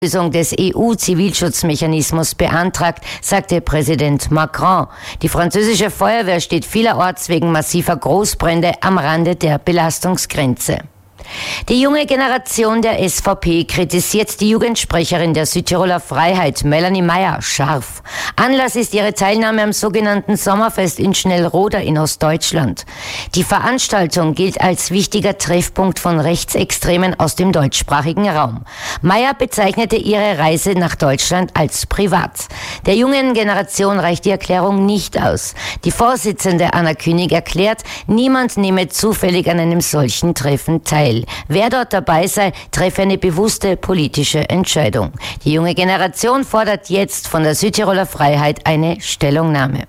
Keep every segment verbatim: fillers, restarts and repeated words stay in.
Lösung des E U-Zivilschutzmechanismus beantragt, sagte Präsident Macron. Die französische Feuerwehr steht vielerorts wegen massiver Großbrände am Rande der Belastungsgrenze. Die junge Generation der S V P kritisiert die Jugendsprecherin der Südtiroler Freiheit, Melanie Meyer, scharf. Anlass ist ihre Teilnahme am sogenannten Sommerfest in Schnellroda in Ostdeutschland. Die Veranstaltung gilt als wichtiger Treffpunkt von Rechtsextremen aus dem deutschsprachigen Raum. Meyer bezeichnete ihre Reise nach Deutschland als privat. Der jungen Generation reicht die Erklärung nicht aus. Die Vorsitzende Anna König erklärt, niemand nehme zufällig an einem solchen Treffen teil. Wer dort dabei sei, treffe eine bewusste politische Entscheidung. Die junge Generation fordert jetzt von der Südtiroler Freiheit eine Stellungnahme.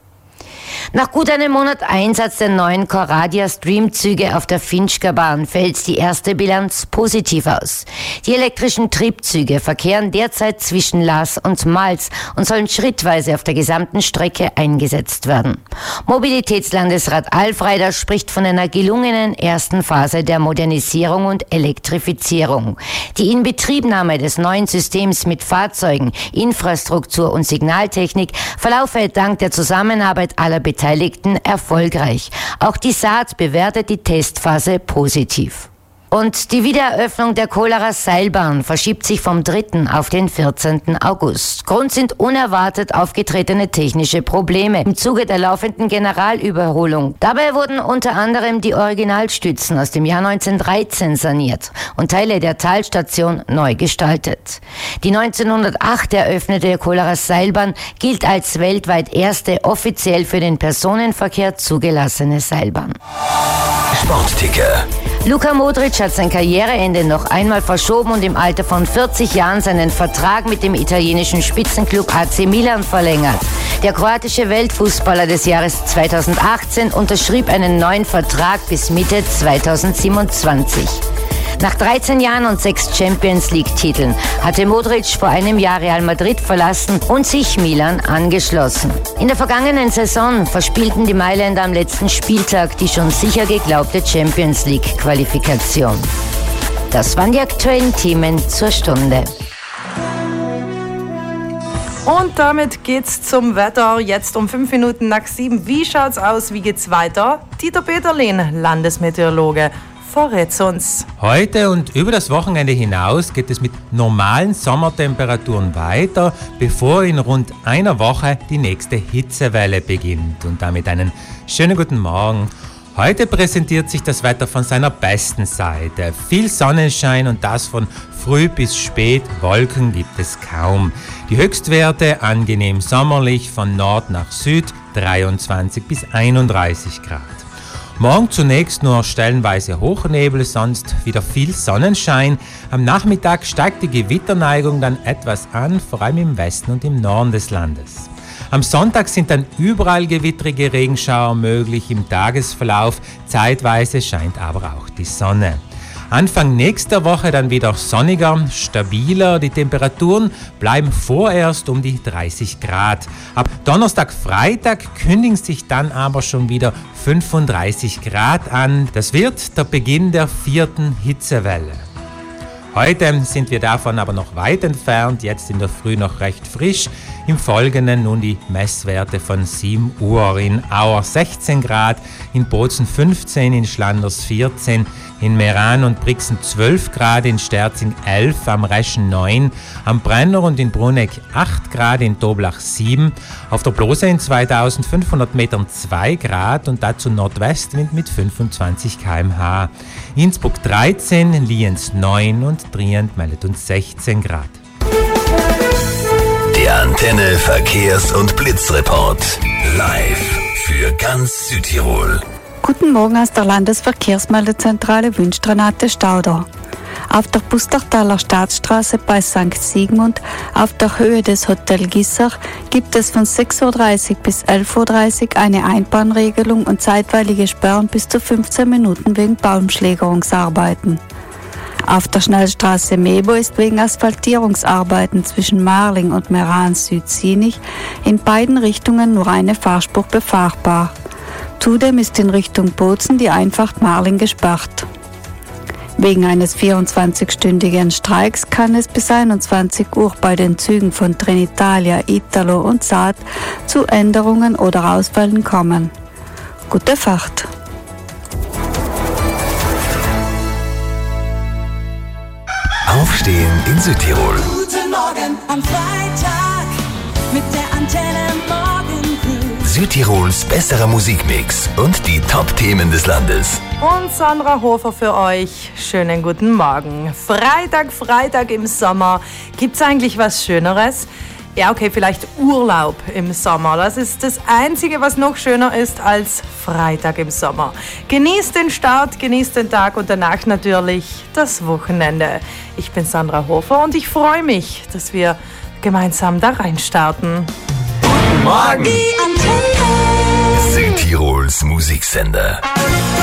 Nach gut einem Monat Einsatz der neuen Coradia Streamzüge auf der Finchgau-Bahn fällt die erste Bilanz positiv aus. Die elektrischen Triebzüge verkehren derzeit zwischen Laas und Mals und sollen schrittweise auf der gesamten Strecke eingesetzt werden. Mobilitätslandesrat Alf Reider spricht von einer gelungenen ersten Phase der Modernisierung und Elektrifizierung. Die Inbetriebnahme des neuen Systems mit Fahrzeugen, Infrastruktur und Signaltechnik verlaufe dank der Zusammenarbeit aller Beteiligten erfolgreich. Auch die Saat bewertet die Testphase positiv. Und die Wiedereröffnung der Kolarer Seilbahn verschiebt sich vom dritten auf den vierzehnten August. Grund sind unerwartet aufgetretene technische Probleme im Zuge der laufenden Generalüberholung. Dabei wurden unter anderem die Originalstützen aus dem Jahr neunzehnhundertdreizehn saniert und Teile der Talstation neu gestaltet. Die neunzehnhundertacht eröffnete Kolarer Seilbahn gilt als weltweit erste offiziell für den Personenverkehr zugelassene Seilbahn. Sportticker. Luka Modric hat sein Karriereende noch einmal verschoben und im Alter von vierzig Jahren seinen Vertrag mit dem italienischen Spitzenklub A C Milan verlängert. Der kroatische Weltfußballer des Jahres zweitausendachtzehn unterschrieb einen neuen Vertrag bis Mitte zweitausendsiebenundzwanzig. Nach dreizehn Jahren und sechs Champions-League-Titeln hatte Modric vor einem Jahr Real Madrid verlassen und sich Milan angeschlossen. In der vergangenen Saison verspielten die Mailänder am letzten Spieltag die schon sicher geglaubte Champions-League-Qualifikation. Das waren die aktuellen Themen zur Stunde. Und damit geht's zum Wetter. Jetzt um fünf Minuten nach sieben. Wie schaut's aus? Wie geht's weiter? Dieter Peterlin, Landesmeteorologe, verrät uns. Heute und über das Wochenende hinaus geht es mit normalen Sommertemperaturen weiter, bevor in rund einer Woche die nächste Hitzewelle beginnt. Und damit einen schönen guten Morgen. Heute präsentiert sich das Wetter von seiner besten Seite. Viel Sonnenschein und das von früh bis spät. Wolken gibt es kaum. Die Höchstwerte angenehm sommerlich von Nord nach Süd, dreiundzwanzig bis einunddreißig Grad. Morgen zunächst nur stellenweise Hochnebel, sonst wieder viel Sonnenschein. Am Nachmittag steigt die Gewitterneigung dann etwas an, vor allem im Westen und im Norden des Landes. Am Sonntag sind dann überall gewittrige Regenschauer möglich im Tagesverlauf, zeitweise scheint aber auch die Sonne. Anfang nächster Woche dann wieder sonniger, stabiler. Die Temperaturen bleiben vorerst um die dreißig Grad. Ab Donnerstag, Freitag kündigen sich dann aber schon wieder fünfunddreißig Grad an. Das wird der Beginn der vierten Hitzewelle. Heute sind wir davon aber noch weit entfernt, jetzt in der Früh noch recht frisch. Im Folgenden nun die Messwerte von sieben Uhr. In Auer sechzehn Grad, in Bozen fünfzehn, in Schlanders vierzehn, in Meran und Brixen zwölf Grad, in Sterzing elf, am Reschen neun, am Brenner und in Bruneck acht Grad, in Toblach sieben, auf der Blose in zweitausendfünfhundert Metern zwei Grad und dazu Nordwestwind mit fünfundzwanzig Kilometer pro Stunde. Innsbruck dreizehn, Lienz neun und Trient meldet uns sechzehn Grad. Der Antenne Verkehrs- und Blitzreport. Live für ganz Südtirol. Guten Morgen aus der Landesverkehrsmeldezentrale Wünsch Renate Stauder. Auf der Pustertaler Staatsstraße bei Sankt Sigmund auf der Höhe des Hotel Gissach gibt es von sechs Uhr dreißig bis elf Uhr dreißig eine Einbahnregelung und zeitweilige Sperren bis zu fünfzehn Minuten wegen Baumschlägerungsarbeiten. Auf der Schnellstraße Mebo ist wegen Asphaltierungsarbeiten zwischen Marling und Meran-Süd-Sienig in beiden Richtungen nur eine Fahrspur befahrbar. Zudem ist in Richtung Bozen die Einfahrt Marling gesperrt. Wegen eines vierundzwanzigstündigen Streiks kann es bis einundzwanzig Uhr bei den Zügen von Trenitalia, Italo und Saat zu Änderungen oder Ausfällen kommen. Gute Fahrt! Aufstehen in Südtirol. Guten Morgen am Freitag mit der Antenne Morgen Crew. Südtirols besserer Musikmix und die Top-Themen des Landes. Und Sandra Hofer für euch. Schönen guten Morgen. Freitag, Freitag im Sommer. Gibt's eigentlich was Schöneres? Ja, okay, vielleicht Urlaub im Sommer. Das ist das Einzige, was noch schöner ist als Freitag im Sommer. Genießt den Start, genießt den Tag und danach natürlich das Wochenende. Ich bin Sandra Hofer und ich freue mich, dass wir gemeinsam da reinstarten. Guten Morgen! Die Antenne. Südtirols Musiksender.